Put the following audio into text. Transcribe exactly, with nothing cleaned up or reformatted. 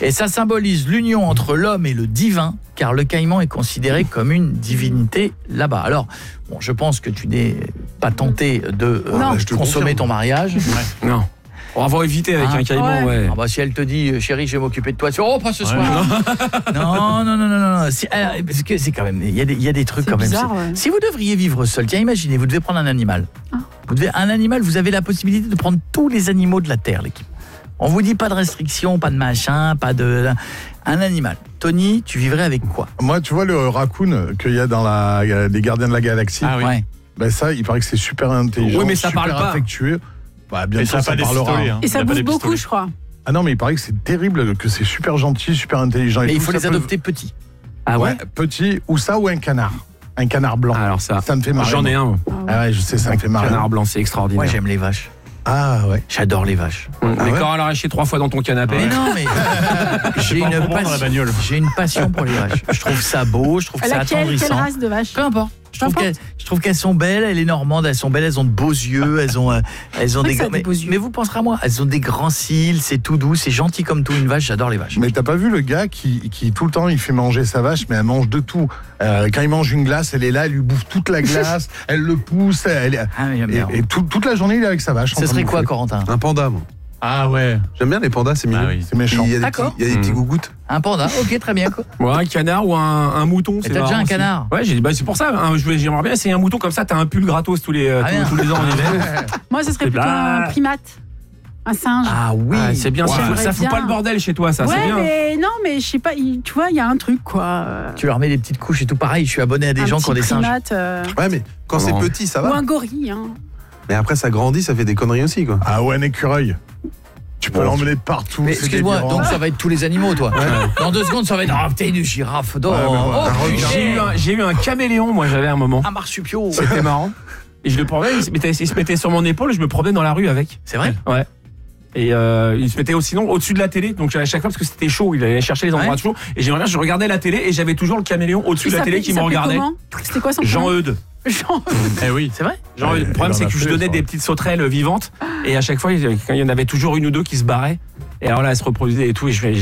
Et ça symbolise l'union entre l'homme et le divin, car le caïman est considéré comme une divinité là-bas. Alors, bon, je pense que tu n'es pas tenté de euh, Non. consommer ton mariage. Ouais. Non. On va éviter avec Ah, un caïman, ouais. ouais. Ah bah, si elle te dit, chérie, je vais m'occuper de toi, tu... oh, pas ce soir. Ouais. Non, non, non, non, non. C'est, euh, parce que c'est quand même, il y a des, il y a des trucs C'est quand bizarre, même. ouais. Si vous devriez vivre seul, tiens, imaginez, vous devez prendre un animal. Ah. Vous devez un animal, vous avez la possibilité de prendre tous les animaux de la terre, l'équipe. On vous dit pas de restrictions, pas de machin, pas de un animal. Tony, tu vivrais avec quoi? Moi, tu vois le raccoon qu'il y a dans la, les Gardiens de la Galaxie. Ah oui. Ouais. Ben ça, il paraît que c'est super intelligent, Oui, mais ça super parle pas. affectueux. Bah, bien Mais sûr, ça ça a pas des parlera. pistolets. Hein. Et ça Il a pas bouffe des beaucoup, pistolets. je crois. Ah non, mais il paraît que c'est terrible, que c'est super gentil, super intelligent. et Mais il tout, faut ça les peut- adopter petits. Ah ouais, Ouais, petit, ou ça, ou un canard. Un canard blanc. Alors ça, Ça me fait marrer. j'en ai un. Ah ouais, je sais, ça me fait marrer. Canard blanc, c'est extraordinaire. Moi, j'aime les vaches. Ah ouais. J'adore les vaches. Mais Ah ouais quand elle a arraché trois fois dans ton canapé. Mais non, mais j'ai pas en une, comprendre dans la passion, bagnole. j'ai une passion pour les vaches. Je trouve ça beau, je trouve que c'est Laquelle, quelle attendrissant. race de vache? Peu importe. Je trouve, Peu qu'elles, importe. je trouve qu'elles sont belles, elles les normandes, elles sont belles, elles ont de beaux yeux, elles ont, euh, elles ont C'est vrai des, que ça a grands- des mais, beaux yeux. mais vous penserez à moi, elles ont des grands cils, c'est tout doux, c'est gentil comme tout une vache, j'adore les vaches. Mais t'as pas vu le gars qui, qui tout le temps il fait manger sa vache, mais elle mange de tout. Euh, quand il mange une glace, elle est là, elle lui bouffe toute la glace, elle le pousse, elle, Ah, mais j'aime et, bien. et tout- toute la journée il est avec sa vache. en Ce train de serait quoi, bouffer. Corentin? Un panda, moi. Ah ouais. J'aime bien les pandas, c'est mignon. Ah oui. C'est méchant. Il y a des D'accord. petits, il y a des petits Mmh. gougouttes. Un panda, ok, très bien. Quoi. Ouais, un canard ou un, un mouton. Et c'est t'as déjà marrant un aussi. canard? Ouais, j'ai, bah, c'est pour ça. Hein, je vais- j'aimerais bien essayer un mouton comme ça. T'as un pull gratos tous les, euh, Ah, tous, bien. tous les ans en hiver. Moi, ce serait C'est plutôt bla- un primate. Un singe. Ah oui, Ah, c'est bien. Ouais. Ça, J'aimerais ça fout bien. pas le bordel chez toi, ça. ouais, c'est bien. mais non, mais je sais pas, il- tu vois, il y a un truc, quoi. Euh, Tu leur mets des petites couches et tout pareil, je suis abonné à des un gens qui ont petit des singes. primate, euh, Ouais, mais quand Non. c'est petit, ça ou va. un gorille. Hein. Mais après, ça grandit, ça fait des conneries aussi, quoi. Ah ouais, un écureuil. Tu peux Bon. l'emmener partout. Mais c'est excuse-moi, délirant. donc ça va être tous les animaux, toi. Dans deux secondes, ça va être ah, putain, une girafe. Oh, Ouais, mais voilà. oh, Un requin. J'ai eu, un, j'ai eu un caméléon, moi, j'avais un moment. un marsupiau. C'était marrant. Et je le prenais, il se, mettait, il se mettait sur mon épaule, je me promenais dans la rue avec. C'est vrai? Ouais. Et euh, il se mettait aussi sinon au-dessus de la télé, donc à chaque fois parce que c'était chaud, il allait chercher les endroits Ouais. chauds. Et j'aimerais bien, je regardais la télé et j'avais toujours le caméléon au-dessus Il de la télé s'appelait- qui il me s'appelait regardait. comment C'était quoi son prénom? Jean-Eudes. Jean. Eh oui. C'est vrai? Jean Ouais, le problème il en c'est a que je fait, donnais ça. des petites sauterelles vivantes et à chaque fois il- quand il y en avait toujours une ou deux qui se barraient et alors là elles se reproduisaient et tout et je,